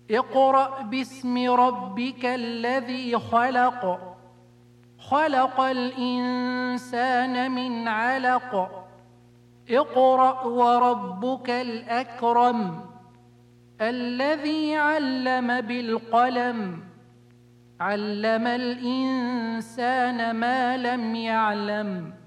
اقرأ باسم ربك الذي خلق، خلق الإنسان من علق. اقرأ وربك الأكرم الذي علم بالقلم، علم الإنسان ما لم يعلم.